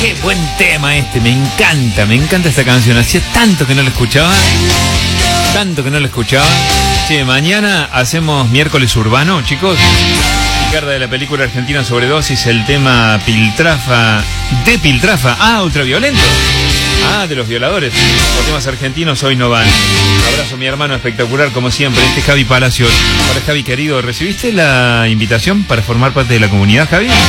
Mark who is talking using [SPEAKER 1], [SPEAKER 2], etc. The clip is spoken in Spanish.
[SPEAKER 1] Qué buen tema este, me encanta esta canción. Hacía tanto que no la escuchaba. Che, mañana hacemos miércoles urbano, chicos. Picarda de la película argentina Sobredosis, el tema Piltrafa, de Piltrafa. Ah, Ultraviolento. Ah, de los violadores. Los temas argentinos hoy no van. Abrazo, mi hermano, espectacular como siempre. Este es Javi Palacios. Hola, Javi querido, ¿recibiste la invitación para formar parte de la comunidad, Javi?